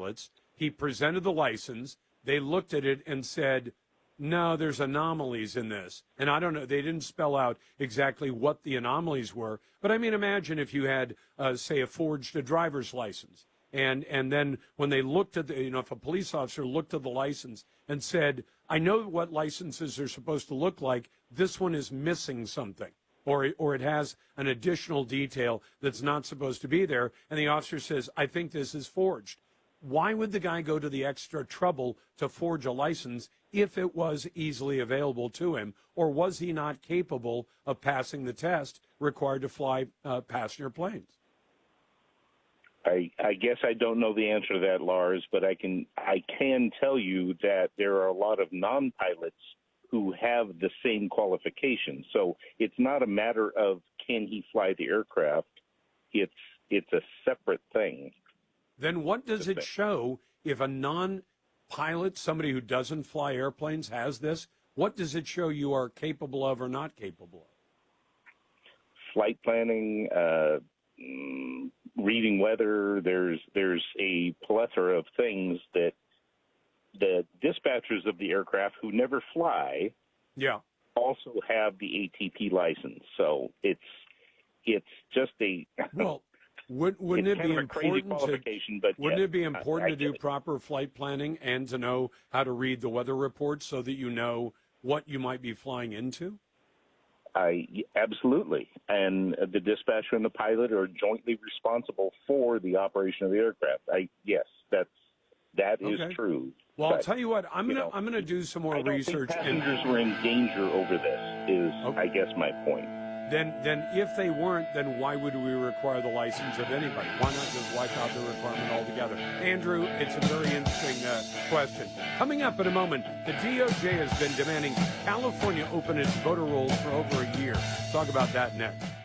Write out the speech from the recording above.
pilots. He presented the license. They looked at it and said, no, there's anomalies in this. And I don't know, they didn't spell out exactly what the anomalies were. But I mean, imagine if you had, say, a forged driver's license. And then when they looked at the, if a police officer looked at the license and said, I know what licenses are supposed to look like, this one is missing something. Or it has an additional detail that's not supposed to be there. And the officer says, I think this is forged. Why would the guy go to the extra trouble to forge a license if it was easily available to him? Or was he not capable of passing the test required to fly passenger planes? I guess I don't know the answer to that, Lars, but I can tell you that there are a lot of non-pilots who have the same qualifications. So it's not a matter of can he fly the aircraft. It's a separate thing. Then what does it show if a non-pilot, somebody who doesn't fly airplanes, has this? What does it show you are capable of or not capable of? Flight planning, reading weather. There's a plethora of things that the dispatchers of the aircraft who never fly also have the ATP license. So it's just a well. Wouldn't it be important to do proper flight planning and to know how to read the weather reports so that you know what you might be flying into? Absolutely. And the dispatcher and the pilot are jointly responsible for the operation of the aircraft. Yes, that is true. Well, I'll tell you what, I'm gonna do some more research. I don't think passengers were in danger over this is, I guess, my point. Then if they weren't, then why would we require the license of anybody? Why not just wipe out the requirement altogether? Andrew, it's a very interesting question. Coming up in a moment, the DOJ has been demanding California open its voter rolls for over a year. Talk about that next.